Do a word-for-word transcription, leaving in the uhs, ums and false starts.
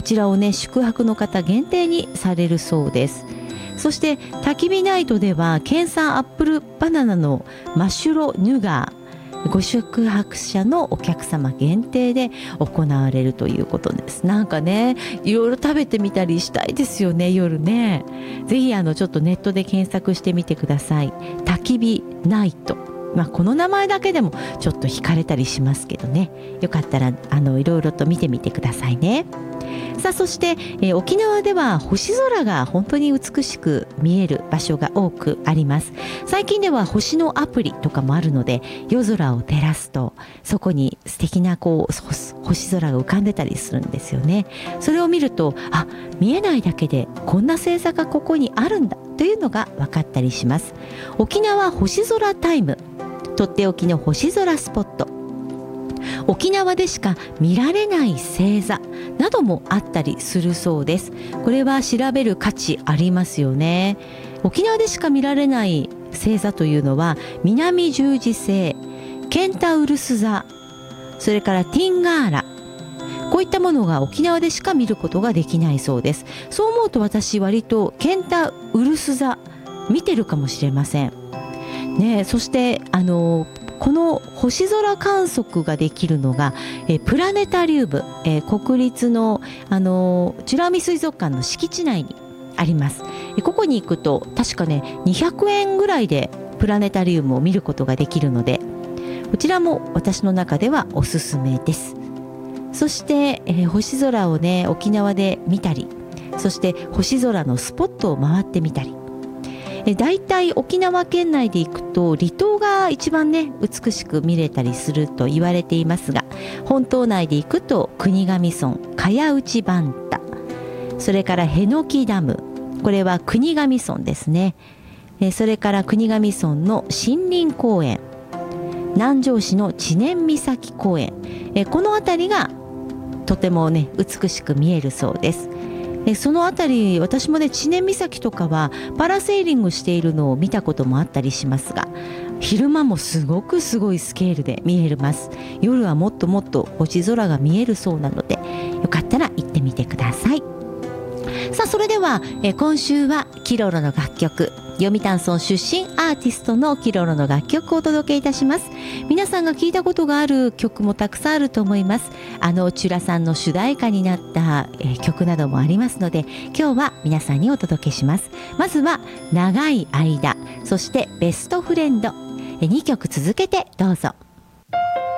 ちらをね宿泊の方限定にされるそうです。そして焚き火ナイトでは県産アップルバナナのマッシュロヌガー、ご宿泊者のお客様限定で行われるということです。なんかねいろいろ食べてみたりしたいですよね、夜ね。ぜひあのちょっとネットで検索してみてください。焚き火ナイト、まあ、この名前だけでもちょっと惹かれたりしますけどね、よかったらあのいろいろと見てみてくださいね。さあそして、えー、沖縄では星空が本当に美しく見える場所が多くあります。最近では星のアプリとかもあるので、夜空を照らすとそこに素敵なこう星空が浮かんでたりするんですよね。それを見ると、あ、見えないだけでこんな星座がここにあるんだというのが分かったりします。沖縄星空タイム、とっておきの星空スポット、沖縄でしか見られない星座などもあったりするそうです。これは調べる価値ありますよね。沖縄でしか見られない星座というのは南十字星、ケンタウルス座、それからティンガーラ、こういったものが沖縄でしか見ることができないそうです。そう思うと私割とケンタウルス座見てるかもしれませんね。そしてあのこの星空観測ができるのがえプラネタリウム、え国立のあの美ら海水族館の敷地内にあります。ここに行くと確かねにひゃくえんぐらいでプラネタリウムを見ることができるので、こちらも私の中ではおすすめです。そして、えー、星空をね沖縄で見たり、そして星空のスポットを回ってみたり、えだいたい沖縄県内で行くと離島が一番ね美しく見れたりすると言われていますが、本島内で行くと国頭村、茅内番太、それからへのきダム、これは国頭村ですね。えそれから国頭村の森林公園、南城市の知念岬公園、えこの辺りがとてもね美しく見えるそうです。えそのあたり私もね知念岬とかはパラセーリングしているのを見たこともあったりしますが、昼間もすごくすごいスケールで見えます。夜はもっともっと星空が見えるそうなので、よかったら行ってみてください。さあそれではえ今週はキロロの楽曲、読谷村出身アーティストのキロロの楽曲をお届けいたします。皆さんが聞いたことがある曲もたくさんあると思います。あのチュラさんの主題歌になった、えー、曲などもありますので、今日は皆さんにお届けします。まずは長い間、そしてベストフレンド、えにきょく続けてどうぞ。